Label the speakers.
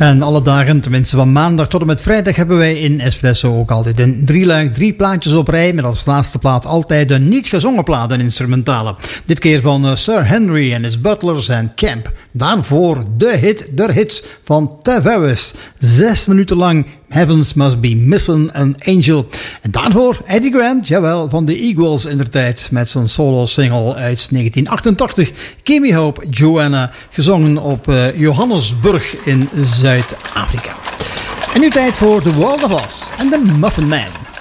Speaker 1: En alle dagen, tenminste van maandag tot en met vrijdag, hebben wij in Espresso ook altijd een drieluik, 3 plaatjes op rij. Met als laatste plaat altijd een niet gezongen plaat, een instrumentale. Dit keer van Sir Henry en his Butlers en Camp. Daarvoor de hit der hits van Tavares. 6 minuten lang Heavens Must Be Missing an Angel. En daarvoor Eddie Grant, jawel, van de Eagles indertijd. Met zijn solo-single uit 1988. Gimme Hope, Joanna. Gezongen op Johannesburg in Zuid-Afrika. En nu tijd voor The World of Oz en The Muffin Man.